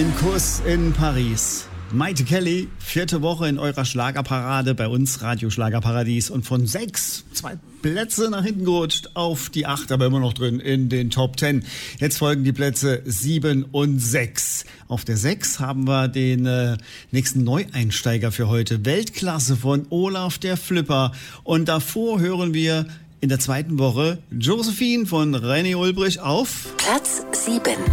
Ein Kuss in Paris. Maite Kelly, 4. Woche in eurer Schlagerparade bei uns, Radio Schlagerparadies. Und von 6, 2 Plätze nach hinten gerutscht auf die 8, aber immer noch drin in den Top 10. Jetzt folgen die Plätze 7 und 6. Auf der 6 haben wir den nächsten Neueinsteiger für heute. Weltklasse von Olaf der Flipper. Und davor hören wir in der 2. Woche Josephine von René Ulbrich auf Platz 7.